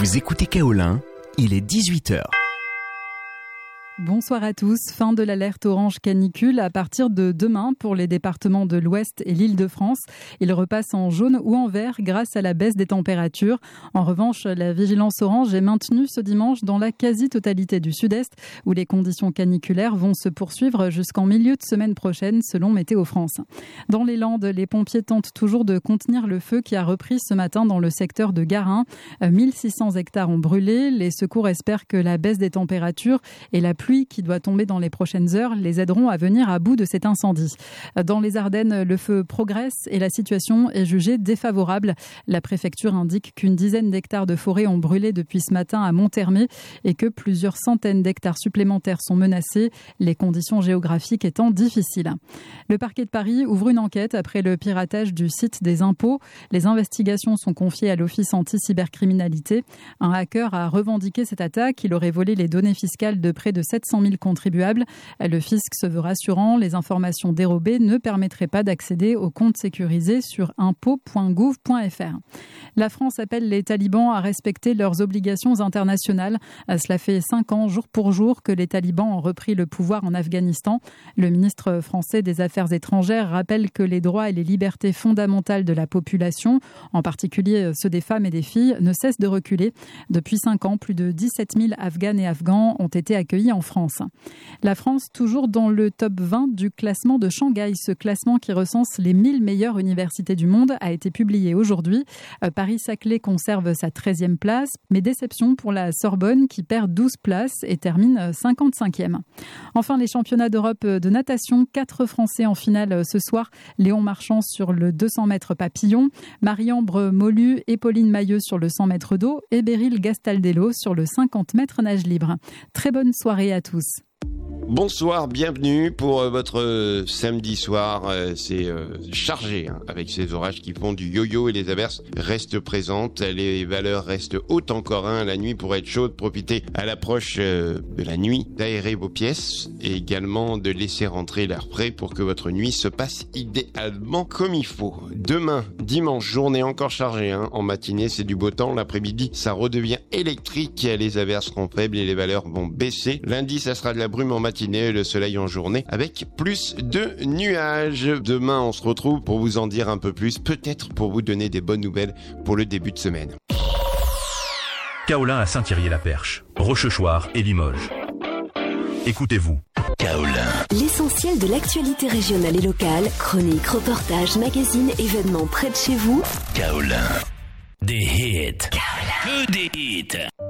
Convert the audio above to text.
Vous écoutez Kaolin, il est 18h. Bonsoir à tous. Fin de l'alerte orange canicule à partir de demain pour les départements de l'Ouest et l'Île-de-France. Il repasse en jaune ou en vert grâce à la baisse des températures. En revanche, la vigilance orange est maintenue ce dimanche dans la quasi-totalité du Sud-Est où les conditions caniculaires vont se poursuivre jusqu'en milieu de semaine prochaine selon Météo France. Dans les Landes, les pompiers tentent toujours de contenir le feu qui a repris ce matin dans le secteur de Garin. 1600 hectares ont brûlé. Les secours espèrent que la baisse des températures et la pluie qui doit tomber dans les prochaines heures les aideront à venir à bout de cet incendie. Dans les Ardennes, le feu progresse et la situation est jugée défavorable. La préfecture indique qu'une dizaine d'hectares de forêt ont brûlé depuis ce matin à Monthermé et que plusieurs centaines d'hectares supplémentaires sont menacés, les conditions géographiques étant difficiles. Le parquet de Paris ouvre une enquête après le piratage du site des impôts. Les investigations sont confiées à l'Office anti-cybercriminalité. Un hacker a revendiqué cette attaque. Il aurait volé les données fiscales de près de 700 000 contribuables. Le fisc se veut rassurant. Les informations dérobées ne permettraient pas d'accéder aux comptes sécurisés sur impôts.gouv.fr. La France appelle les talibans à respecter leurs obligations internationales. Cela fait 5 ans, jour pour jour, que les talibans ont repris le pouvoir en Afghanistan. Le ministre français des Affaires étrangères rappelle que les droits et les libertés fondamentales de la population, en particulier ceux des femmes et des filles, ne cessent de reculer. Depuis 5 ans, plus de 17 000 Afghanes et Afghans ont été accueillis en France. La France, toujours dans le top 20 du classement de Shanghai. Ce classement qui recense les 1000 meilleures universités du monde a été publié aujourd'hui. Paris-Saclay conserve sa 13e place, mais déception pour la Sorbonne qui perd 12 places et termine 55e. Enfin, les championnats d'Europe de natation. 4 Français en finale ce soir. Léon Marchand sur le 200 mètres papillon, Marie-Ambre Molu et Pauline Mailleux sur le 100 mètres d'eau et Beryl Gastaldello sur le 50 mètres nage libre. Très bonne soirée à tous. Bonsoir, bienvenue pour votre samedi soir. C'est chargé avec ces orages qui font du yo-yo et les averses restent présentes. Les valeurs restent hautes encore. La nuit pourrait être chaude. Profitez à l'approche de la nuit d'aérer vos pièces et également de laisser rentrer l'air frais pour que votre nuit se passe idéalement comme il faut. Demain, dimanche, journée encore chargée. En matinée, c'est du beau temps. L'après-midi, ça redevient électrique. Les averses seront faibles et les valeurs vont baisser. Lundi, ça sera de la brume en matinée, le soleil en journée, avec plus de nuages. Demain, on se retrouve pour vous en dire un peu plus, peut-être pour vous donner des bonnes nouvelles pour le début de semaine. Kaolin à Saint-Thierry-la-Perche, Rochechouart et Limoges. Écoutez-vous. Kaolin. L'essentiel de l'actualité régionale et locale, chroniques, reportages, magazines, événements près de chez vous. Kaolin. Des hits. Que des hits.